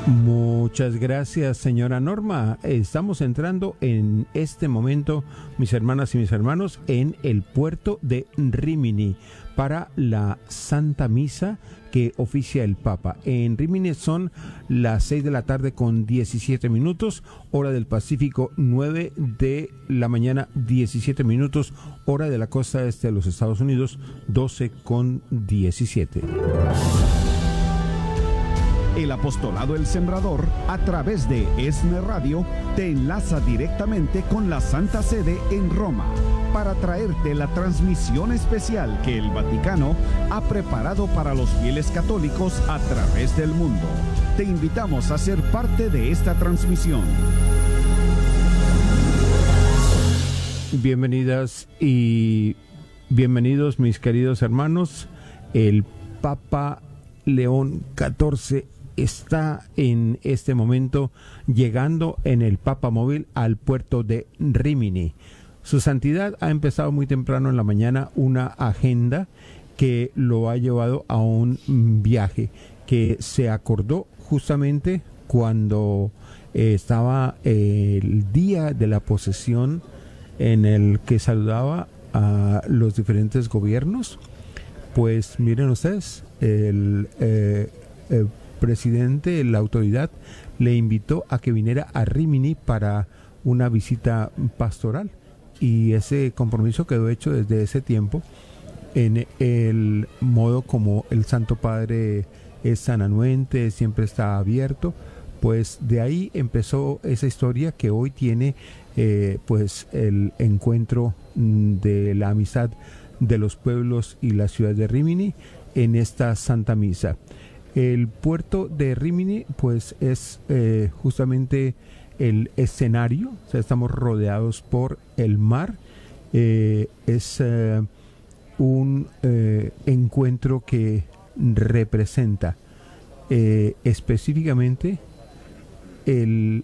Muchas gracias, señora Norma. Estamos entrando en este momento, mis hermanas y mis hermanos, en el puerto de Rímini para la Santa Misa que oficia el Papa. En Rímini son las 6 de la tarde con 17 minutos, hora del Pacífico, 9 de la mañana, 17 minutos, hora de la costa este de los Estados Unidos, 12 con 17. El Apostolado El Sembrador, a través de ESNE Radio, te enlaza directamente con la Santa Sede en Roma para traerte la transmisión especial que el Vaticano ha preparado para los fieles católicos a través del mundo. Te invitamos a ser parte de esta transmisión. Bienvenidas y bienvenidos, mis queridos hermanos. El Papa León XIV está en este momento llegando en el Papa Móvil al puerto de Rímini. Su Santidad ha empezado muy temprano en la mañana una agenda que lo ha llevado a un viaje que se acordó justamente cuando estaba el día de la posesión, en el que saludaba a los diferentes gobiernos. Pues miren ustedes, el presidente, la autoridad, le invitó a que viniera a Rímini para una visita pastoral, y ese compromiso quedó hecho desde ese tiempo en el modo como el Santo Padre es tan anuente, siempre está abierto. Pues de ahí empezó esa historia que hoy tiene pues el encuentro de la amistad de los pueblos y la ciudad de Rímini en esta Santa Misa. El puerto de Rímini pues es justamente el escenario, o sea, estamos rodeados por el mar. Es un encuentro que representa específicamente el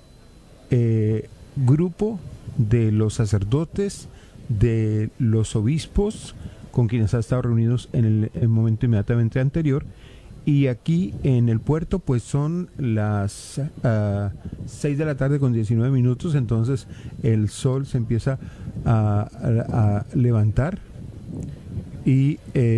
grupo de los sacerdotes, de los obispos con quienes ha estado reunidos en el momento inmediatamente anterior. Y aquí en el puerto pues son las 6 de la tarde con 19 minutos, entonces el sol se empieza a levantar y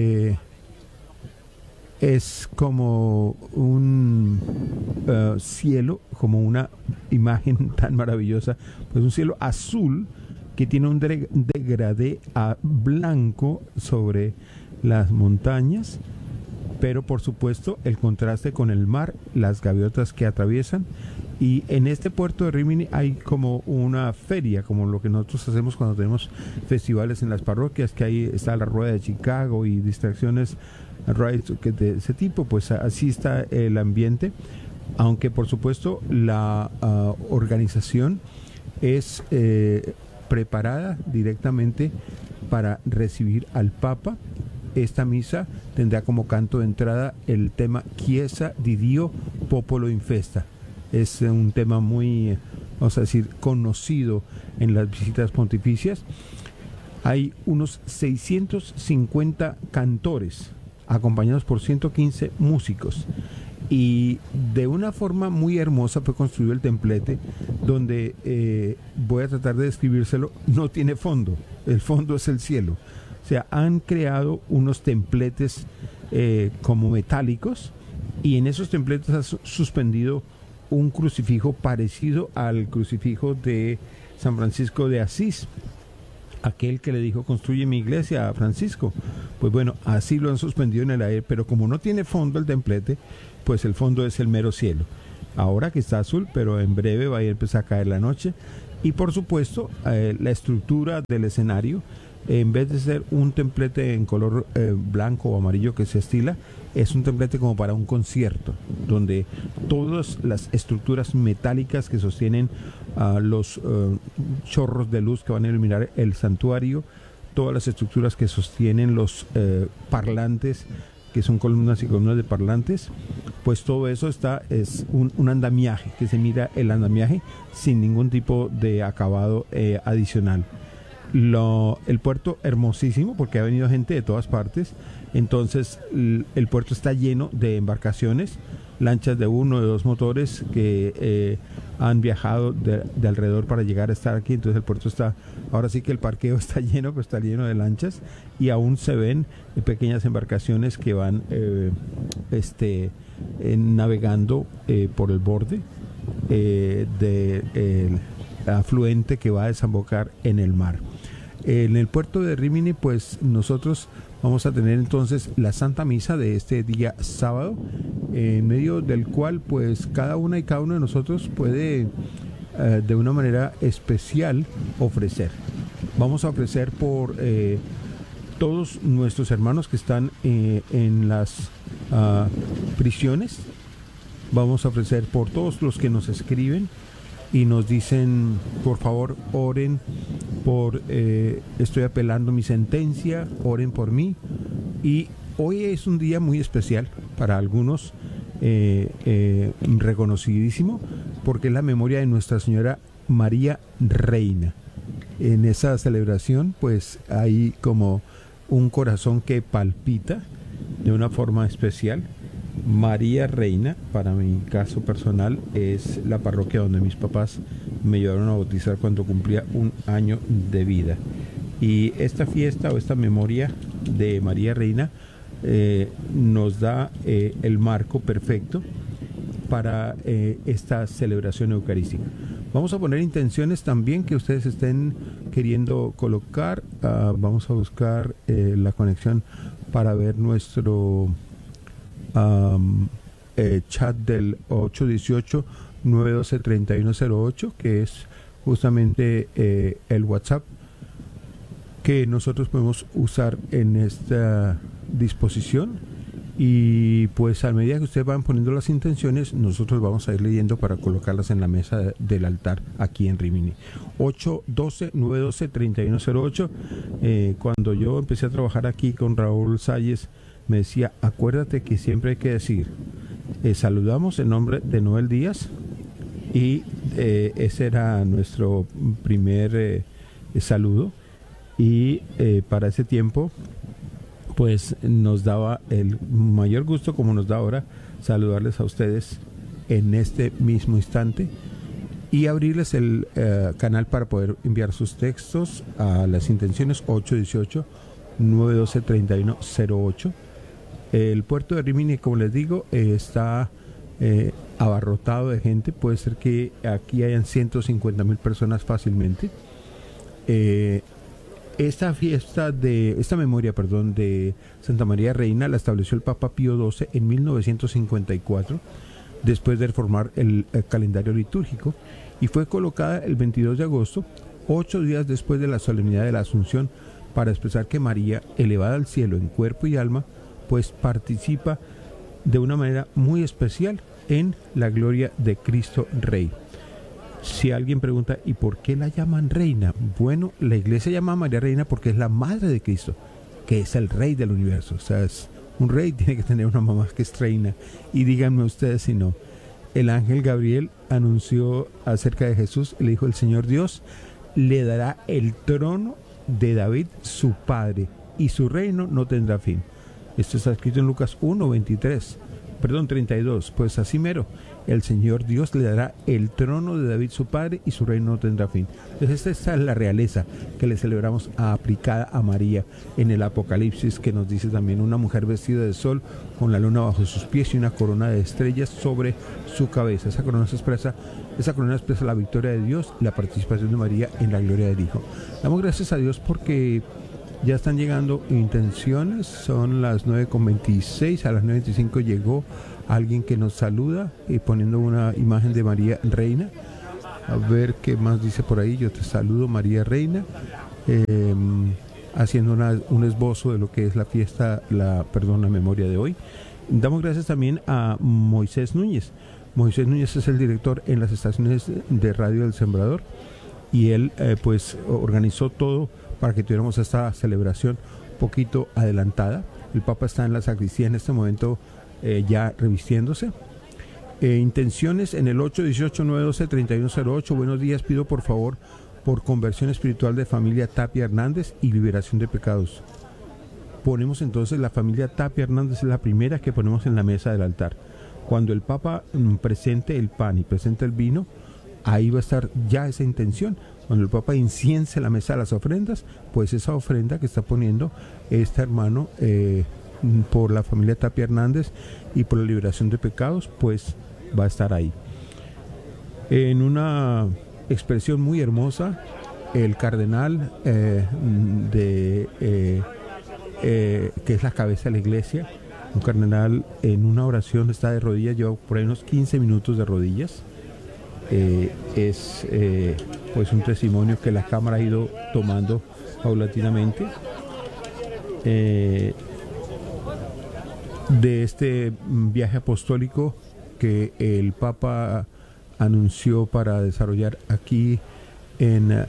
es como un cielo, como una imagen tan maravillosa, pues un cielo azul que tiene un degradé a blanco sobre las montañas, pero por supuesto el contraste con el mar, las gaviotas que atraviesan. Y en este puerto de Rímini hay como una feria, como lo que nosotros hacemos cuando tenemos festivales en las parroquias, que ahí está la Rueda de Chicago y distracciones de ese tipo. Pues así está el ambiente, aunque por supuesto la organización es preparada directamente para recibir al Papa. Esta misa tendrá como canto de entrada el tema Chiesa di Dio Popolo in Festa. Es un tema muy, vamos a decir, conocido en las visitas pontificias. Hay unos 650 cantores acompañados por 115 músicos, y de una forma muy hermosa fue construido el templete, donde voy a tratar de describírselo. No tiene fondo, el fondo es el cielo. O sea, han creado unos templetes como metálicos, y en esos templetes ha suspendido un crucifijo parecido al crucifijo de San Francisco de Asís, aquel que le dijo construye mi iglesia a Francisco. Pues bueno, así lo han suspendido en el aire, pero como no tiene fondo el templete, pues el fondo es el mero cielo. Ahora que está azul, pero en breve va a empezar a caer la noche. Y por supuesto, la estructura del escenario, en vez de ser un templete en color blanco o amarillo que se estila, es un templete como para un concierto, donde todas las estructuras metálicas que sostienen los chorros de luz que van a iluminar el santuario, todas las estructuras que sostienen los parlantes, que son columnas y columnas de parlantes, pues todo eso es un andamiaje, que se mira el andamiaje sin ningún tipo de acabado adicional. El puerto hermosísimo, porque ha venido gente de todas partes. Entonces el puerto está lleno de embarcaciones lanchas de 1 o de 2 motores que han viajado de alrededor para llegar a estar aquí. Entonces el puerto está, ahora sí que el parqueo está lleno, pues está lleno de lanchas, y aún se ven pequeñas embarcaciones que van navegando por el borde del afluente que va a desembocar en el mar. En el puerto de Rímini, pues nosotros vamos a tener entonces la Santa Misa de este día sábado, en medio del cual pues cada una y cada uno de nosotros puede de una manera especial ofrecer. Vamos a ofrecer por todos nuestros hermanos que están en las prisiones. Vamos a ofrecer por todos los que nos escriben y nos dicen, por favor, oren por, estoy apelando mi sentencia, oren por mí. Y hoy es un día muy especial para algunos, reconocidísimo, porque es la memoria de Nuestra Señora María Reina. En esa celebración, pues hay como un corazón que palpita de una forma especial. María Reina, para mi caso personal, es la parroquia donde mis papás me llevaron a bautizar cuando cumplía 1 año de vida. Y esta fiesta o esta memoria de María Reina nos da el marco perfecto para esta celebración eucarística. Vamos a poner intenciones también que ustedes estén queriendo colocar. Vamos a buscar la conexión para ver nuestro chat del 818-912-3108, que es justamente el WhatsApp que nosotros podemos usar en esta disposición. Y pues a medida que ustedes van poniendo las intenciones, nosotros vamos a ir leyendo para colocarlas en la mesa del altar aquí en Rímini. 812-912-3108. Cuando yo empecé a trabajar aquí con Raúl Salles, me decía, acuérdate que siempre hay que decir, saludamos en nombre de Noel Díaz, y ese era nuestro primer saludo, y para ese tiempo pues nos daba el mayor gusto, como nos da ahora, saludarles a ustedes en este mismo instante y abrirles el canal para poder enviar sus textos a las intenciones 818-912-3108. El puerto de Rímini, como les digo, está abarrotado de gente. Puede ser que aquí hayan 150,000 personas fácilmente. Esta memoria de Santa María Reina la estableció el Papa Pío XII en 1954, después de reformar el calendario litúrgico, y fue colocada el 22 de agosto, 8 días después de la solemnidad de la Asunción, para expresar que María, elevada al cielo en cuerpo y alma, pues participa de una manera muy especial en la gloria de Cristo Rey. Si alguien pregunta, ¿y por qué la llaman reina? Bueno, la iglesia llama a María Reina porque es la madre de Cristo, que es el rey del universo. O sea, un rey tiene que tener una mamá que es reina. Y díganme ustedes si no. El ángel Gabriel anunció acerca de Jesús, le dijo, el Señor Dios le dará el trono de David, su padre, y su reino no tendrá fin. Esto está escrito en Lucas 32. Pues así mero, el Señor Dios le dará el trono de David su padre y su reino no tendrá fin. Entonces esta es la realeza que le celebramos aplicada a María en el Apocalipsis, que nos dice también una mujer vestida de sol con la luna bajo sus pies y una corona de estrellas sobre su cabeza. Esa corona expresa la victoria de Dios y la participación de María en la gloria del Hijo. Damos gracias a Dios porque ya están llegando intenciones, son las 9:26, a las 9:25 llegó alguien que nos saluda y poniendo una imagen de María Reina. A ver qué más dice por ahí. Yo te saludo, María Reina, haciendo un esbozo de lo que es la fiesta, la memoria de hoy. Damos gracias también a Moisés Núñez. Moisés Núñez es el director en las estaciones de radio del Sembrador, y él pues organizó todo para que tuviéramos esta celebración un poquito adelantada. El Papa está en la sacristía en este momento, ya revistiéndose. Intenciones en el 818-912-3108. Buenos días, pido por favor por conversión espiritual de familia Tapia Hernández y liberación de pecados. Ponemos entonces la familia Tapia Hernández, es la primera que ponemos en la mesa del altar. Cuando el Papa presente el pan y presente el vino, ahí va a estar ya esa intención. Cuando el Papa inciense la mesa de las ofrendas, pues esa ofrenda que está poniendo este hermano por la familia Tapia Hernández y por la liberación de pecados, pues va a estar ahí. En una expresión muy hermosa, el cardenal que es la cabeza de la iglesia, un cardenal en una oración está de rodillas, lleva por ahí unos 15 minutos de rodillas. Es pues un testimonio que la Cámara ha ido tomando paulatinamente de este viaje apostólico que el Papa anunció para desarrollar aquí en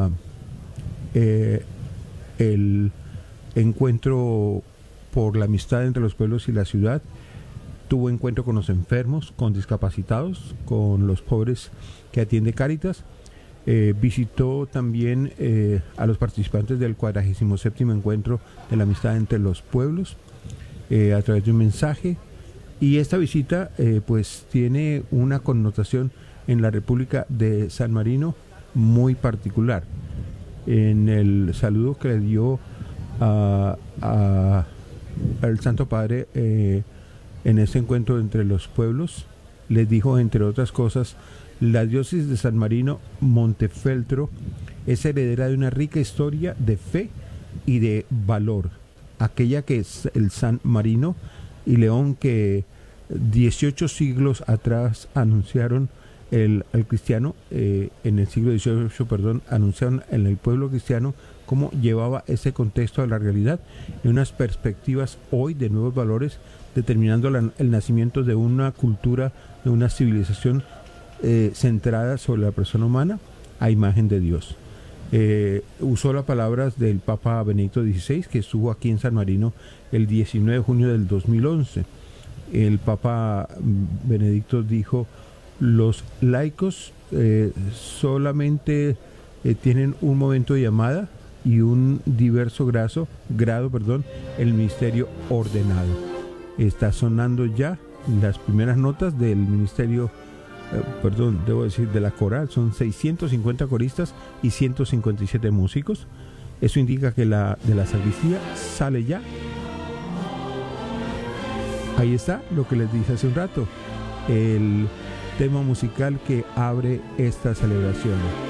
el encuentro por la amistad entre los pueblos y la ciudad. Tuvo encuentro con los enfermos, con discapacitados, con los pobres que atiende Cáritas. Visitó también a los participantes del 47º encuentro de la amistad entre los pueblos a través de un mensaje. Y esta visita pues tiene una connotación en la República de San Marino muy particular. En el saludo que le dio al Santo Padre en ese encuentro entre los pueblos, les dijo, entre otras cosas: la diócesis de San Marino Montefeltro es heredera de una rica historia de fe y de valor, aquella que es el San Marino y León, que 18 siglos atrás anunciaron el cristiano, en el siglo XVIII, anunciaron en el pueblo cristiano cómo llevaba ese contexto a la realidad, en unas perspectivas hoy de nuevos valores, determinando el nacimiento de una cultura, de una civilización centrada sobre la persona humana a imagen de Dios. Usó las palabras del Papa Benedicto XVI, que estuvo aquí en San Marino el 19 de junio del 2011. El Papa Benedicto dijo: los laicos solamente tienen un momento de llamada y un diverso grado, el ministerio ordenado. Está sonando ya las primeras notas del ministerio, de la coral. Son 650 coristas y 157 músicos. Eso indica que de la sacristía sale ya. Ahí está lo que les dije hace un rato, el tema musical que abre esta celebración.